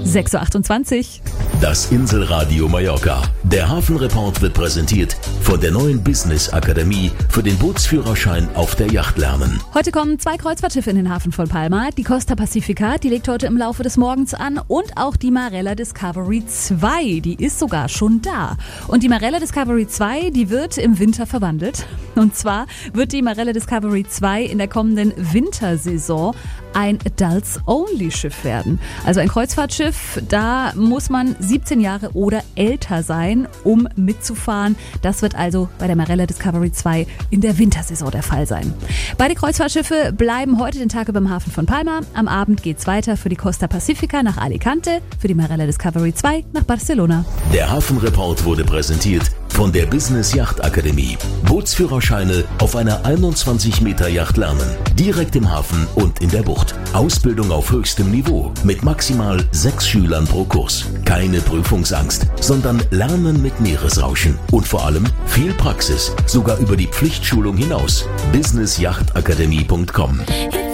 6.28 Uhr. Das Inselradio Mallorca. Der Hafenreport wird präsentiert von der neuen Business Akademie für den Bootsführerschein auf der Yacht lernen. Heute kommen 2 Kreuzfahrtschiffe in den Hafen von Palma. Die Costa Pacifica, die legt heute im Laufe des Morgens an, und auch die Marella Discovery 2, die ist sogar schon da. Und die Marella Discovery 2, die wird im Winter verwandelt. Und zwar wird die Marella Discovery 2 in der kommenden Wintersaison ein Adults-Only-Schiff werden. Also ein Kreuzfahrtschiff, da muss man 17 Jahre oder älter sein, um mitzufahren. Das wird also bei der Marella Discovery 2 in der Wintersaison der Fall sein. Beide Kreuzfahrtschiffe bleiben heute den Tag über im Hafen von Palma. Am Abend geht's weiter für die Costa Pacifica nach Alicante, für die Marella Discovery 2 nach Barcelona. Der Hafenreport wurde präsentiert von der Business Yacht Akademie. Bootsführerscheine auf einer 21 Meter Yacht lernen. Direkt im Hafen und in der Bucht. Ausbildung auf höchstem Niveau mit maximal 6 Schülern pro Kurs. Keine Prüfungsangst, sondern Lernen mit Meeresrauschen. Und vor allem viel Praxis, sogar über die Pflichtschulung hinaus. businessyachtakademie.com